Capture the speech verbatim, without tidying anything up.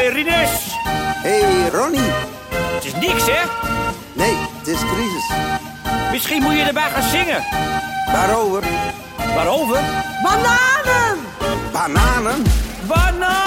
Hey, Rinus. Hey, Ronnie. Het is niks, hè? Nee, het is crisis. Misschien moet je erbij gaan zingen. Waarover? Waarover? Bananen! Bananen? Bananen!